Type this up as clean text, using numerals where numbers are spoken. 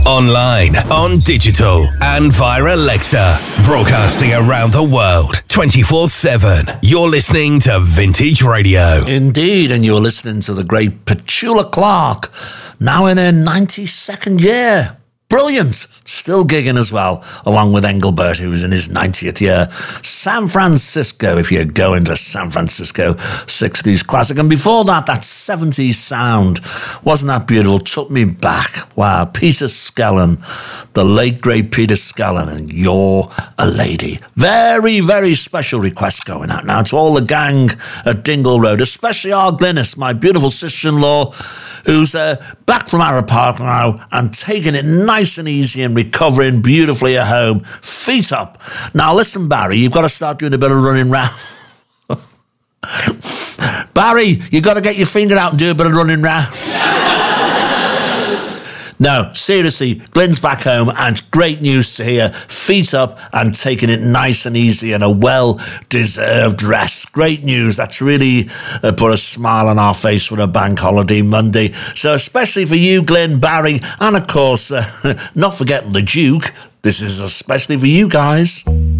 online, on digital, and via Alexa. Broadcasting around the world, 24/7. You're listening to Vintage Radio. Indeed, and you're listening to the great Petula Clark, now in her 92nd year. Brilliant. Still gigging as well, along with Engelbert, who was in his 90th year. San Francisco, if you're going to San Francisco, 60s classic. And before that, that 70s sound. Wasn't that beautiful? Took me back. Wow. Peter Skellern, the late, great Peter Skellern, and You're a Lady. Very, very special request going out now to all the gang at Dingle Road, especially our Glynis, my beautiful sister-in-law, who's back from Arrow Park now and taking it nice and easy and recovering beautifully at home. Feet up. Now listen, Barry, you've got to start doing a bit of running round. Barry, you've got to get your finger out and do a bit of running round. No, seriously, Glyn's back home and it's great news to hear. Feet up and taking it nice and easy and a well-deserved rest. Great news. That's really put a smile on our face for a bank holiday Monday. So especially for you, Glyn, Barry, and of course, not forgetting the Duke, this is especially for you guys.